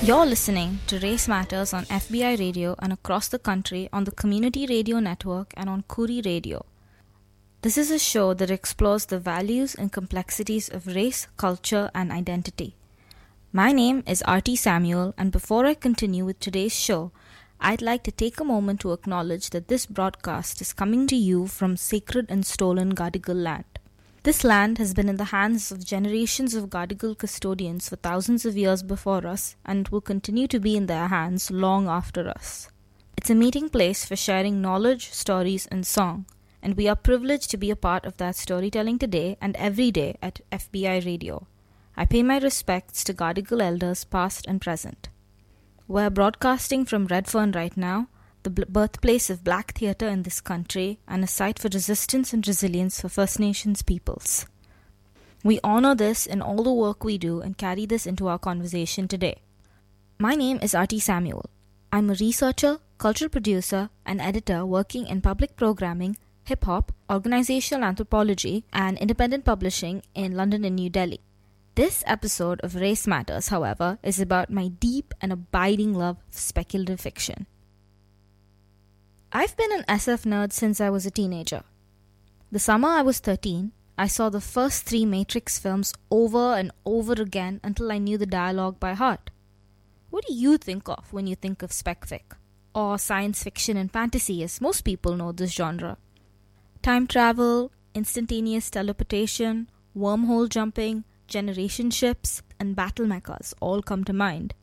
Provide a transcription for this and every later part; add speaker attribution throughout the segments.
Speaker 1: You're listening to Race Matters on FBI Radio and across the country on the Community Radio Network and on Kuri Radio. This is a show that explores the values and complexities of race, culture, and identity. My name is Arti Samuel, and before I continue with today's show, I'd like to take a moment to acknowledge that this broadcast is coming to you from sacred and stolen Gadigal land. This land has been in the hands of generations of Gadigal custodians for thousands of years before us and will continue to be in their hands long after us. It's a meeting place for sharing knowledge, stories, and song, and we are privileged to be a part of that storytelling today and every day at FBI Radio. I pay my respects to Gadigal elders past and present. We're broadcasting from Redfern right now, the birthplace of Black theatre in this country and a site for resistance and resilience for First Nations peoples. We honor this in all the work we do and carry this into our conversation today. My name is Arti Samuel. I'm a researcher, cultural producer, and editor working in public programming, hip-hop, organizational anthropology, and independent publishing in London and New Delhi. This episode of Race Matters, however, is about my deep and abiding love of speculative fiction. I've been an SF nerd since I was a teenager. The summer I was 13, I saw the first 3 Matrix films over and over again until I knew the dialogue by heart. What do you think of when you think of spec fic? Or science fiction and fantasy, as most people know this genre? Time travel, instantaneous teleportation, wormhole jumping, generation ships, and battle mechas all come to mind.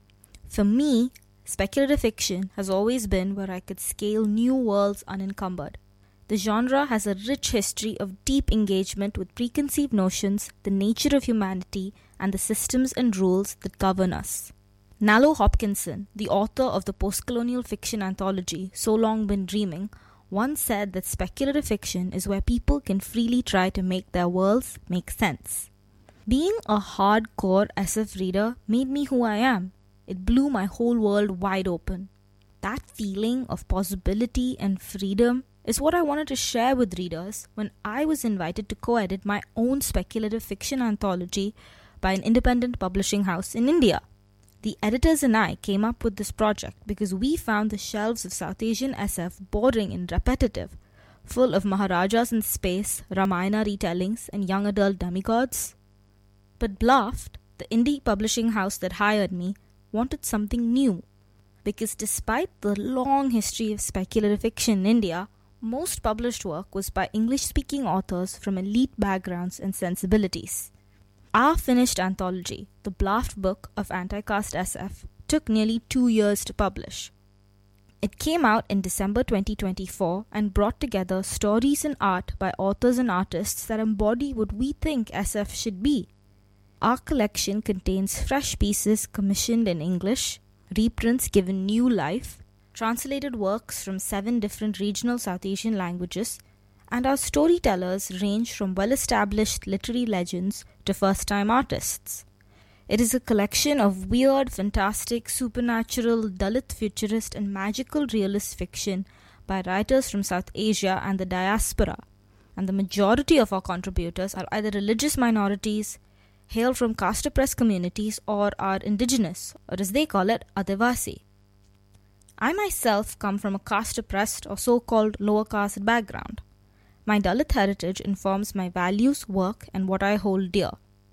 Speaker 1: For me, speculative fiction has always been where I could scale new worlds unencumbered. The genre has a rich history of deep engagement with preconceived notions, the nature of humanity, and the systems and rules that govern us. Nalo Hopkinson, the author of the post-colonial fiction anthology So Long Been Dreaming, once said that speculative fiction is where people can freely try to make their worlds make sense. Being a hardcore SF reader made me who I am. It blew my whole world wide open. That feeling of possibility and freedom is what I wanted to share with readers when I was invited to co-edit my own speculative fiction anthology by an independent publishing house in India. The editors and I came up with this project because we found the shelves of South Asian SF boring and repetitive, full of Maharajas in space, Ramayana retellings, and young adult demigods. But Bluffed, the indie publishing house that hired me, wanted something new, because despite the long history of speculative fiction in India, most published work was by English-speaking authors from elite backgrounds and sensibilities. Our finished anthology, The Bluffed Book of Anti-Caste SF, took nearly 2 years to publish. It came out in December 2024 and brought together stories and art by authors and artists that embody what we think SF should be. Our collection contains fresh pieces commissioned in English, reprints given new life, translated works from 7 different regional South Asian languages, and our storytellers range from well-established literary legends to first-time artists. It is a collection of weird, fantastic, supernatural, Dalit futurist, and magical realist fiction by writers from South Asia and the diaspora, and the majority of our contributors are either religious minorities, hail from caste-oppressed communities, or are indigenous, or as they call it, Adivasi. I myself come from a caste-oppressed or so-called lower caste background. My Dalit heritage informs my values, work, and what I hold dear.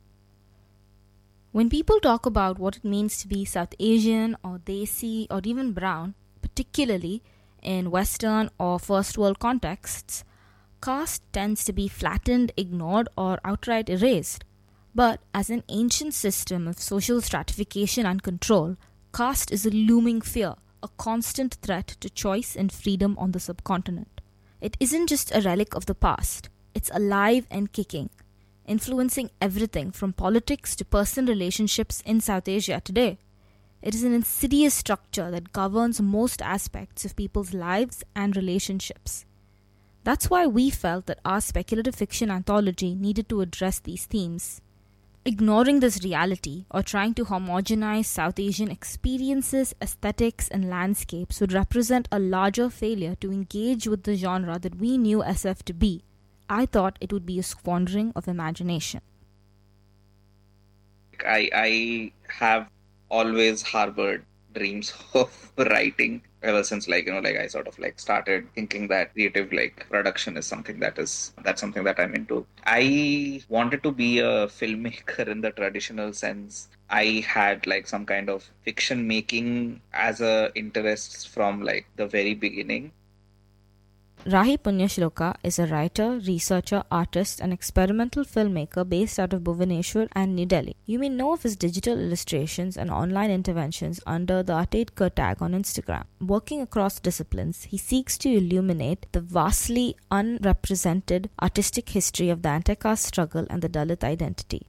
Speaker 1: When people talk about what it means to be South Asian or Desi or even brown, particularly in Western or First World contexts, caste tends to be flattened, ignored, or outright erased. But as an ancient system of social stratification and control, caste is a looming fear, a constant threat to choice and freedom on the subcontinent. It isn't just a relic of the past, it's alive and kicking, influencing everything from politics to personal relationships in South Asia today. It is an insidious structure that governs most aspects of people's lives and relationships. That's why we felt that our speculative fiction anthology needed to address these themes. Ignoring this reality or trying to homogenize South Asian experiences, aesthetics, and landscapes would represent a larger failure to engage with the genre that we knew SF to be. I thought it would be a squandering of imagination.
Speaker 2: I have always harbored dreams of writing ever since I sort of like started thinking that creative like production is that's something that I'm into. I wanted to be a filmmaker in the traditional sense. I had like some kind of fiction making as a interest from like the very beginning.
Speaker 1: Rahi Punyashloka is a writer, researcher, artist, and experimental filmmaker based out of Bhubaneswar and New Delhi. You may know of his digital illustrations and online interventions under the Atedkar tag on Instagram. Working across disciplines, he seeks to illuminate the vastly unrepresented artistic history of the anti-caste struggle and the Dalit identity.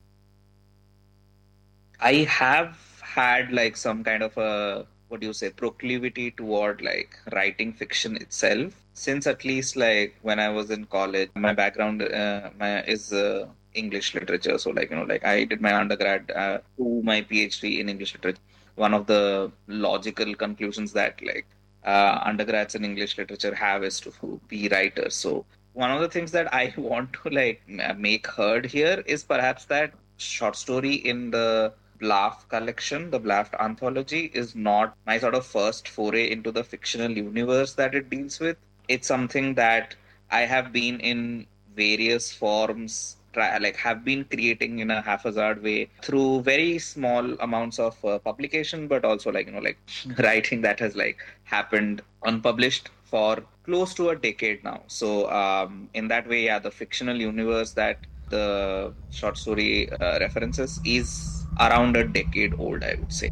Speaker 2: I have had like some kind of a, what do you say, proclivity toward like writing fiction itself since at least like when I was in college. My background my is English literature, so like I did my undergrad to my PhD in English literature. One of the logical conclusions that like undergrads in English literature have is to be writers. So one of the things that I want to like make heard here is perhaps that short story in the Blaft collection, the Blaft anthology, is not my sort of first foray into the fictional universe that it deals with. It's something that I have been in various forms, like have been creating in a haphazard way through very small amounts of publication, but also like writing that has like happened unpublished for close to a decade now. So in that way, yeah, the fictional universe that the short story references is around a decade old, I would say.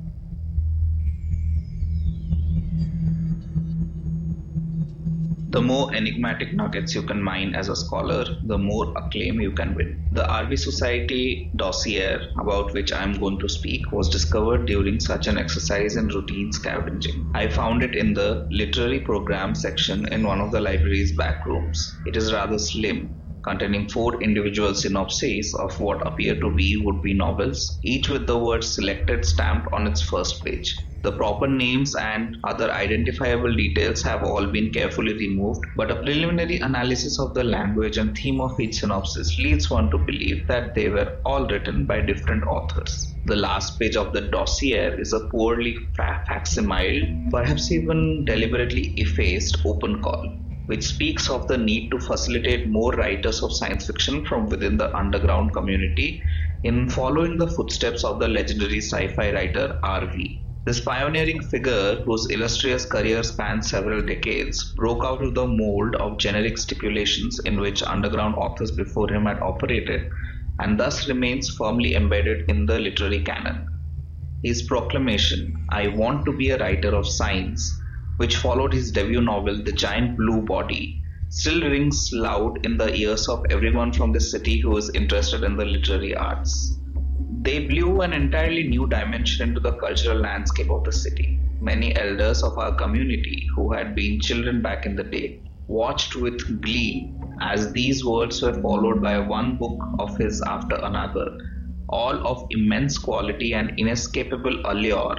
Speaker 3: The more enigmatic nuggets you can mine as a scholar, the more acclaim you can win. The RV Society dossier, about which I am going to speak, was discovered during such an exercise in routine scavenging. I found it in the literary program section in one of the library's back rooms. It is rather slim, containing 4 individual synopses of what appear to be would-be novels, each with the word selected stamped on its first page. The proper names and other identifiable details have all been carefully removed, but a preliminary analysis of the language and theme of each synopsis leads one to believe that they were all written by different authors. The last page of the dossier is a poorly facsimiled, perhaps even deliberately effaced open call, which speaks of the need to facilitate more writers of science fiction from within the underground community in following the footsteps of the legendary sci-fi writer RV. This pioneering figure, whose illustrious career spans several decades, broke out of the mold of generic stipulations in which underground authors before him had operated, and thus remains firmly embedded in the literary canon. His proclamation, "I want to be a writer of science," which followed his debut novel The Giant Blue Body, still rings loud in the ears of everyone from the city who is interested in the literary arts. They blew an entirely new dimension into the cultural landscape of the city. Many elders of our community, who had been children back in the day, watched with glee as these words were followed by one book of his after another, all of immense quality and inescapable allure.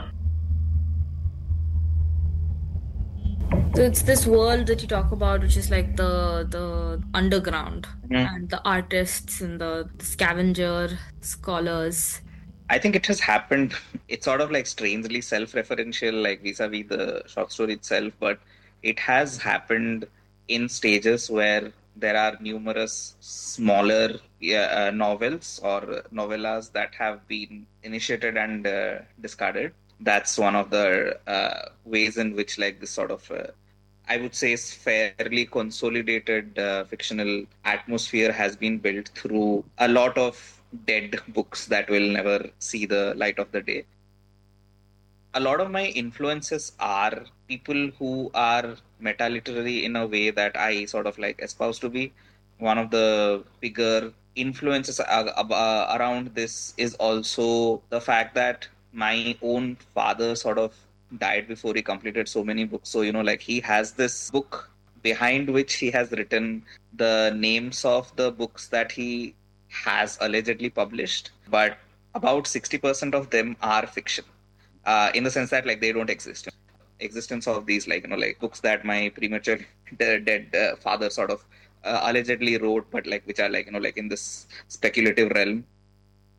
Speaker 1: So it's this world that you talk about, which is like the underground and the artists and the scavenger scholars.
Speaker 2: I think it has happened. It's sort of like strangely self-referential, like vis-a-vis the short story itself, but it has happened in stages where there are numerous smaller novels or novellas that have been initiated and discarded. That's one of the ways in which like this sort of I would say is fairly consolidated fictional atmosphere has been built through a lot of dead books that will never see the light of the day. A lot of my influences are people who are meta literary in a way that I sort of like espouse to be. One of the bigger influences around this is also the fact that my own father sort of died before he completed so many books. So, like he has this book behind which he has written the names of the books that he has allegedly published, but about 60% of them are fiction, in the sense that like they don't exist. Existence of these like books that my premature dead father sort of allegedly wrote, but like which are like in this speculative realm.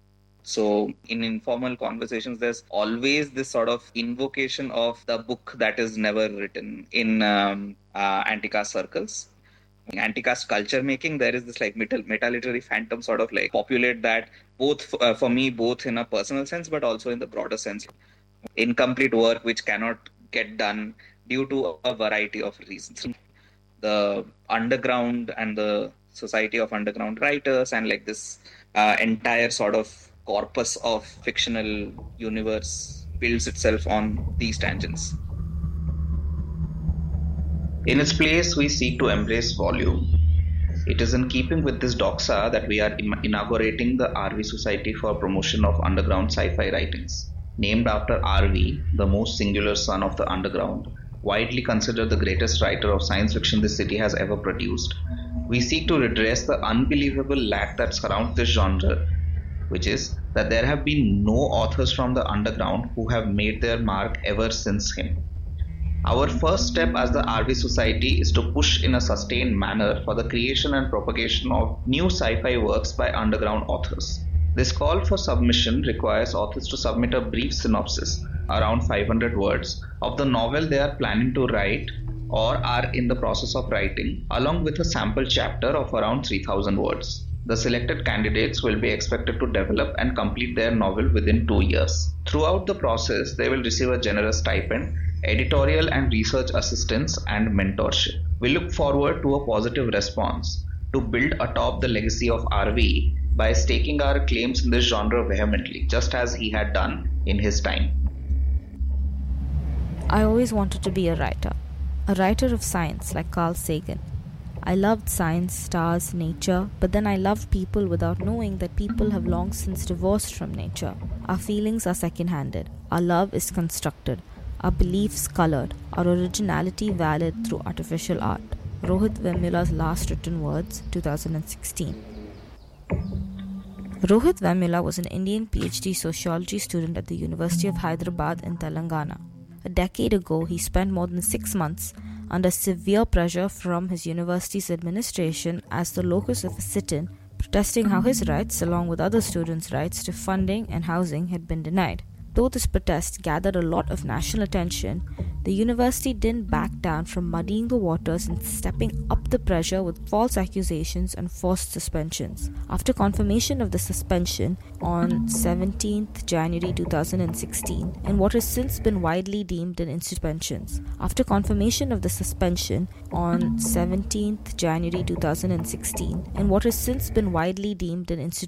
Speaker 2: So in informal conversations, there's always this sort of invocation of the book that is never written in anti-caste circles. Anti-caste culture making, there is this like meta-literary phantom sort of like populate that both for me, both in a personal sense, but also in the broader sense. Incomplete work which cannot get done due to a variety of reasons. The underground and the Society of Underground Writers and like this entire sort of corpus of fictional universe builds itself on these tangents.
Speaker 3: In its place, we seek to embrace volume. It is in keeping with this doxa that we are inaugurating the RV Society for Promotion of Underground Sci-Fi Writings. Named after RV, the most singular son of the underground, widely considered the greatest writer of science fiction this city has ever produced, we seek to redress the unbelievable lack that surrounds this genre, which is that there have been no authors from the underground who have made their mark ever since him. Our first step as the RV Society is to push in a sustained manner for the creation and propagation of new sci-fi works by underground authors. This call for submission requires authors to submit a brief synopsis, around 500 words, of the novel they are planning to write or are in the process of writing, along with a sample chapter of around 3000 words. The selected candidates will be expected to develop and complete their novel within 2 years. Throughout the process, they will receive a generous stipend, editorial and research assistance, and mentorship. We look forward to a positive response to build atop the legacy of RV by staking our claims in this genre vehemently, just as he had done in his time.
Speaker 1: I always wanted to be a writer of science like Carl Sagan. I loved science, stars, nature, but then I loved people without knowing that people have long since divorced from nature. Our feelings are second-handed. Our love is constructed. Our beliefs colored. Our originality valid through artificial art. Rohit Vemula's last written words, 2016. Rohit Vemula was an Indian PhD sociology student at the University of Hyderabad in Telangana. A decade ago, he spent more than 6 months under severe pressure from his university's administration as the locus of a sit-in, protesting how his rights, along with other students' rights to funding and housing, had been denied. Though this protest gathered a lot of national attention, the university didn't back down from muddying the waters and stepping up the pressure with false accusations and forced suspensions. After confirmation of the suspension on 17th January 2016, and what has since been widely deemed an suspensions. After confirmation of the suspension on 17th January 2016, and what has since been widely deemed an